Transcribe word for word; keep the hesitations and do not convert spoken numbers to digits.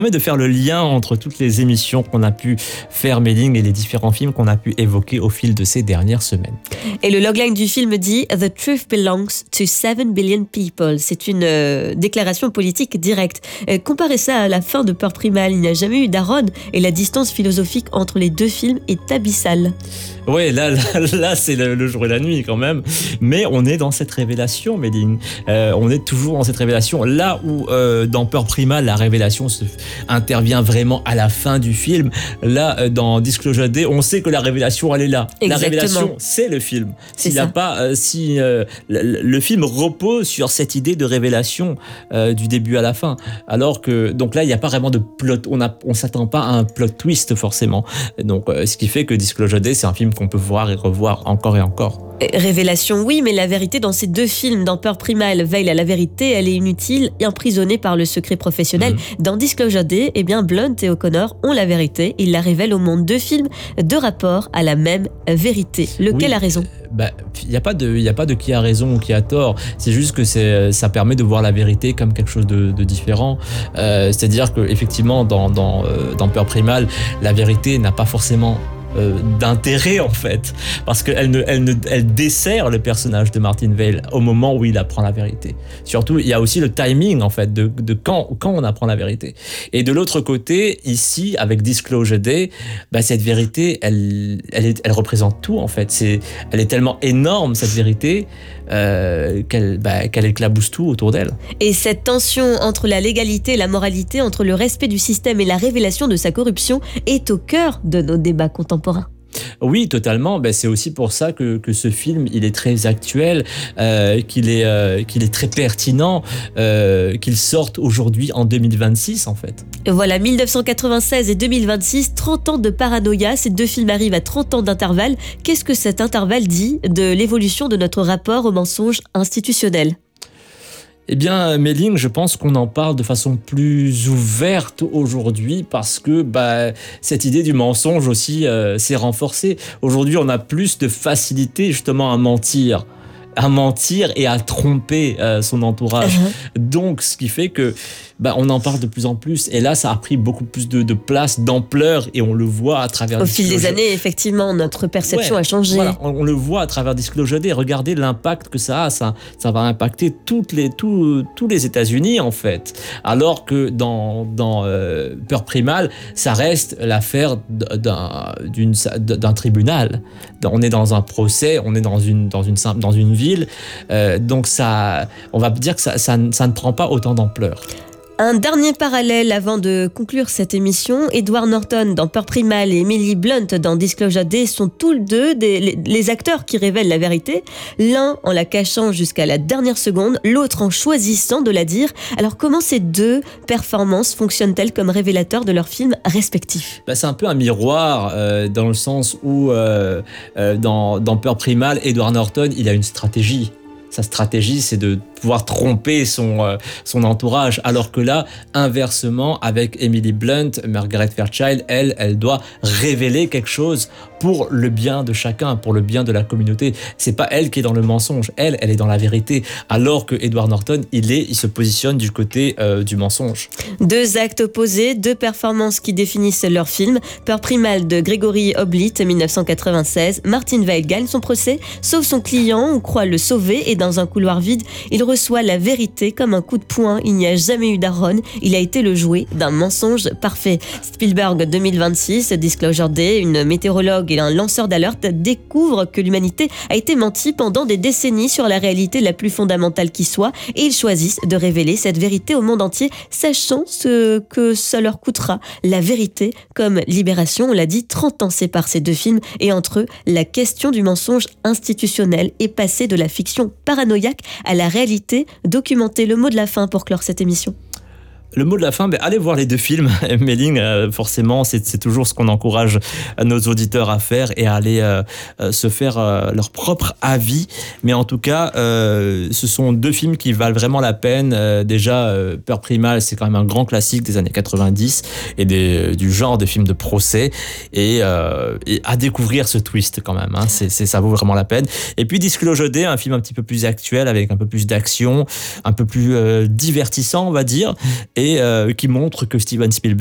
de faire le lien entre toutes les émissions qu'on a pu faire, Méling, et les différents films qu'on a pu évoquer au fil de ces dernières semaines. Et le logline du film dit « The truth belongs to seven billion people ». C'est une euh, déclaration politique directe. Euh, comparez ça à la fin de Peur Primale, il n'y a jamais eu d'Aaron et la distance philosophique entre les deux films est abyssale. Ouais, là, là, là c'est le, le jour et la nuit quand même. Mais on est dans cette révélation, Méling. Euh, on est toujours dans cette révélation. Là où euh, dans Peur Primale, la révélation se, intervient vraiment à la fin du film. Là, euh, dans Disclosure Day, on sait que la révélation, elle est là. Exactement. La révélation, c'est le film. C'est S'il y a ça. pas, euh, si euh, le, le film repose sur cette idée de révélation euh, du début à la fin. Alors que, donc là, il n'y a pas vraiment de plot. On a, on s'attend pas à un plot twist forcément. Donc, euh, ce qui fait que Disclosure Day, c'est un film qu'on peut voir et revoir encore et encore. Révélation, oui, mais la vérité dans ces deux films, dans Peur Primale, veille à la vérité, elle est inutile et emprisonnée par le secret professionnel. Mmh. Dans Disclosure Day, eh bien, Blunt et O'Connor ont la vérité. Ils la révèlent au monde. Deux films, deux rapports à la même vérité. Lequel oui. a raison ? Bah, il n'y a pas de, il y a pas de qui a raison ou qui a tort. C'est juste que c'est, ça permet de voir la vérité comme quelque chose de, de différent. Euh, c'est-à-dire que effectivement, dans dans euh, dans Peur Primale, la vérité n'a pas forcément Euh, d'intérêt en fait, parce qu'elle ne, elle ne, elle dessert le personnage de Martin Vale au moment où il apprend la vérité. Surtout, il y a aussi le timing en fait de, de quand, quand on apprend la vérité. Et de l'autre côté, ici avec Disclosure Day, bah, cette vérité, elle, elle, est, elle représente tout en fait. C'est, elle est tellement énorme cette vérité euh, qu'elle, bah, qu'elle éclabousse tout autour d'elle. Et cette tension entre la légalité et la moralité, entre le respect du système et la révélation de sa corruption, est au cœur de nos débats contemporains. Oui, totalement. Ben, c'est aussi pour ça que, que ce film, il est très actuel, euh, qu'il est, euh, qu'il est très pertinent, euh, qu'il sorte aujourd'hui en deux mille vingt-six, en fait. Et voilà, dix-neuf cent quatre-vingt-seize et deux mille vingt-six, trente ans de paranoïa. Ces deux films arrivent à trente ans d'intervalle. Qu'est-ce que cet intervalle dit de l'évolution de notre rapport au mensonge institutionnel ? Eh bien, Méling, je pense qu'on en parle de façon plus ouverte aujourd'hui parce que bah, cette idée du mensonge aussi euh, s'est renforcée. Aujourd'hui, on a plus de facilité justement à mentir. à mentir et à tromper euh, son entourage. Uh-huh. Donc, ce qui fait que bah, on en parle de plus en plus. Et là, ça a pris beaucoup plus de, de place, d'ampleur, et on le voit à travers... Au fil des années, effectivement, notre perception ouais, a changé. Voilà, on, on le voit à travers Disclosure Day. Regardez l'impact que ça a. Ça, ça va impacter toutes les, tout, tous les États-Unis, en fait. Alors que dans, dans euh, Peur Primale, ça reste l'affaire d'un, d'une, d'un tribunal. On est dans un procès, on est dans une, dans une, dans une ville. Euh, donc, ça, on va dire que ça, ça, ça ne prend pas autant d'ampleur. Un dernier parallèle avant de conclure cette émission. Edward Norton dans Peur Primale et Emily Blunt dans Disclosure Day sont tous les deux des, les, les acteurs qui révèlent la vérité. L'un en la cachant jusqu'à la dernière seconde, l'autre en choisissant de la dire. Alors comment ces deux performances fonctionnent-elles comme révélateurs de leurs films respectifs ? Bah, c'est un peu un miroir euh, dans le sens où euh, euh, dans, dans Peur Primale, Edward Norton, il a une stratégie. Sa stratégie, c'est de pouvoir tromper son, euh, son entourage. Alors que là, inversement, avec Emily Blunt, Margaret Fairchild, elle, elle doit révéler quelque chose pour le bien de chacun, pour le bien de la communauté. C'est pas elle qui est dans le mensonge. Elle, elle est dans la vérité. Alors que Edward Norton, il est, il se positionne du côté euh, du mensonge. Deux actes opposés, deux performances qui définissent leur film. Peur Primale de Gregory Hoblit, dix-neuf cent quatre-vingt-seize. Martin Vale gagne son procès, sauve son client, on croit le sauver, et dans un couloir vide, il reçoit la vérité comme un coup de poing. Il n'y a jamais eu d'Aaron, il a été le jouet d'un mensonge parfait. Spielberg deux mille vingt-six, Disclosure Day, une météorologue et un lanceur d'alerte découvrent que l'humanité a été mentie pendant des décennies sur la réalité la plus fondamentale qui soit, et ils choisissent de révéler cette vérité au monde entier, sachant ce que ça leur coûtera. La vérité comme libération, on l'a dit, trente ans séparent ces deux films, et entre eux, la question du mensonge institutionnel est passée de la fiction paranoïaque à la réalité documentée. Le mot de la fin pour clore cette émission. Le mot de la fin, ben, allez voir les deux films, Méling, euh, forcément, c'est, c'est toujours ce qu'on encourage nos auditeurs à faire et à aller euh, euh, se faire euh, leur propre avis. Mais en tout cas, euh, ce sont deux films qui valent vraiment la peine. Euh, déjà, euh, Peur Primale, c'est quand même un grand classique des années quatre-vingt-dix et des, du genre de film de procès. Et, euh, et à découvrir ce twist quand même, hein, c'est, c'est, ça vaut vraiment la peine. Et puis Disclosure Day, un film un petit peu plus actuel avec un peu plus d'action, un peu plus euh, divertissant, on va dire. Et et euh, qui montre que Steven Spielberg